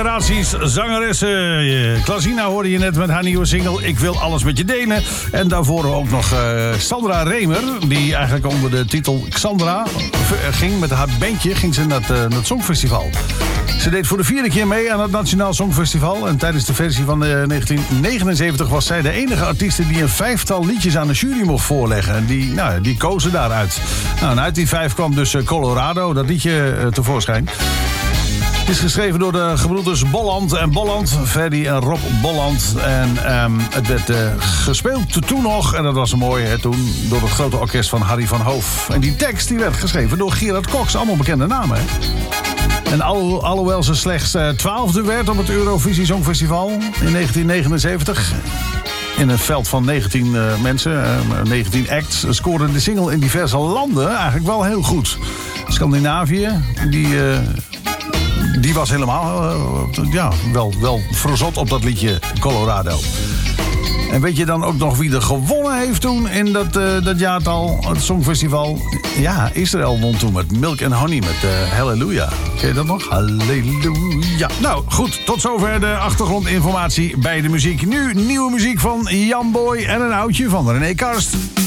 generaties zangeressen. Klasina hoorde je net met haar nieuwe single Ik wil alles met je delen. En daarvoor ook nog Xandra Remer, die eigenlijk onder de titel Xandra ging. Met haar bandje ging ze naar het Songfestival. Ze deed voor de 4e keer mee aan het Nationaal Songfestival. En tijdens de versie van 1979 was zij de enige artiest die een 5-tal liedjes aan de jury mocht voorleggen. En die kozen daaruit. En uit die 5 kwam dus Colorado, dat liedje tevoorschijn. Het is geschreven door de gebroeders Bolland en Bolland, Freddy en Rob Bolland. En het werd gespeeld toen nog, en dat was mooi toen, door het grote orkest van Harry van Hoof. En die tekst die werd geschreven door Gerard Cox, allemaal bekende namen. Hè? En alhoewel ze slechts 12e werd op het Eurovisie Songfestival in 1979... in een veld van 19 mensen, 19 acts, scoorde de single in diverse landen eigenlijk wel heel goed. Scandinavië, die was helemaal wel verzot op dat liedje Colorado. En weet je dan ook nog wie er gewonnen heeft toen in dat jaartal, het Songfestival? Ja, Israël won toen met Milk and Honey met Hallelujah. Ken je dat nog? Hallelujah. Nou, goed, tot zover de achtergrondinformatie bij de muziek. Nu nieuwe muziek van Jan Boy en een oudje van René Karst.